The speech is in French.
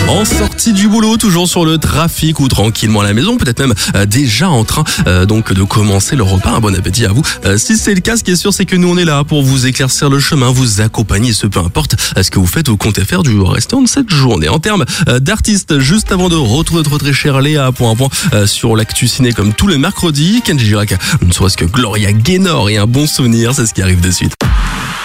En sortie du boulot, toujours sur le trafic ou tranquillement à la maison, peut-être même déjà en train donc de commencer le repas. Un bon appétit à vous. Si c'est le cas, ce qui est sûr, c'est que nous on est là pour vous éclaircir le chemin, vous accompagner, ce peu importe ce que vous faites ou comptez faire du restant de cette journée. En termes d'artistes, juste avant de retrouver notre très chère Léa pour un point sur l'actu ciné comme tous les mercredis, Kenji Girac, ne serait-ce que Gloria Gaynor et un bon souvenir, c'est ce qui arrive de suite.